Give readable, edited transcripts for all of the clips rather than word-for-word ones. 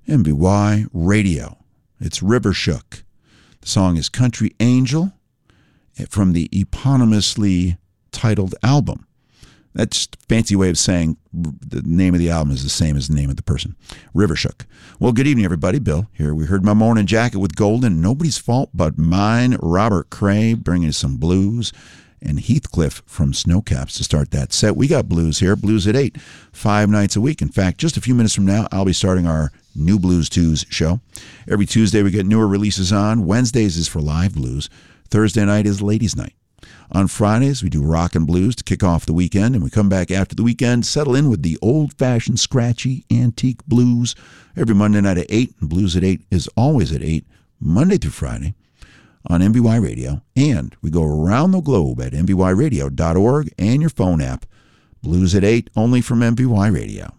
MBY Radio. It's River Shook. The song is Country Angel from the eponymously titled album. That's a fancy way of saying the name of the album is the same as the name of the person. River Shook. Well, good evening, everybody. Bill here. We heard My Morning Jacket with Golden. Nobody's fault but mine. Robert Cray bringing us some blues. And Heathcliff from Snowcaps to start that set. We got blues here. Blues at 8, 5 nights a week. In fact, just a few minutes from now, I'll be starting our new Blues Tues show. Every Tuesday, we get newer releases on. Wednesdays is for live blues. Thursday night is ladies' night. On Fridays, we do rock and blues to kick off the weekend, and we come back after the weekend, settle in with the old-fashioned, scratchy, antique blues every Monday night at 8, and Blues at 8 is always at 8, Monday through Friday, on MBY Radio, and we go around the globe at mbyradio.org and your phone app. Blues at 8, only from MBY Radio.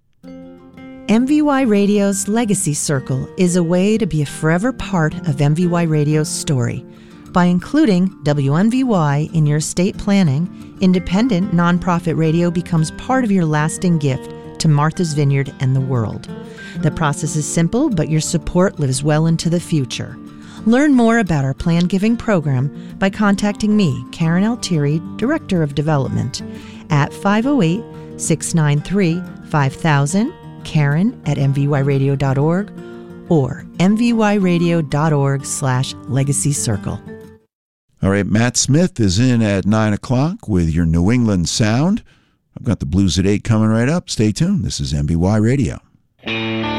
MBY Radio's Legacy Circle is a way to be a forever part of MBY Radio's story. By including WMVY in your estate planning, independent nonprofit radio becomes part of your lasting gift to Martha's Vineyard and the world. The process is simple, but your support lives well into the future. Learn more about our Plan Giving program by contacting me, Karen Altieri, Director of Development, at 508-693-5000, Karen at mvyradio.org, or mvyradio.org/Legacy Circle. All right, Matt Smith is in at 9 o'clock with your New England sound. I've got the Blues at 8 coming right up. Stay tuned. This is MBY Radio.